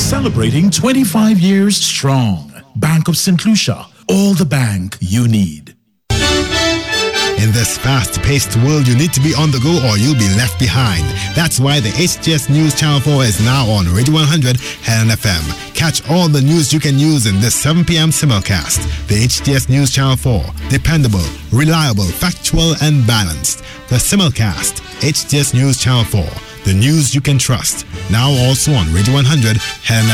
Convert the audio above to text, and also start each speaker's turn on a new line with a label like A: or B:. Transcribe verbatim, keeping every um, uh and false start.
A: Celebrating twenty-five years strong. Bank of Saint Lucia, all the bank you need.
B: In this fast-paced world, you need to be on the go or you'll be left behind. That's why the H T S News Channel four is now on Radio one hundred Helen F M. Catch all the news you can use in this seven p.m. simulcast. The H T S News Channel four. Dependable, reliable, factual, and balanced. The simulcast. H T S News Channel four. The news you can trust. Now also on Radio one hundred Helen F M.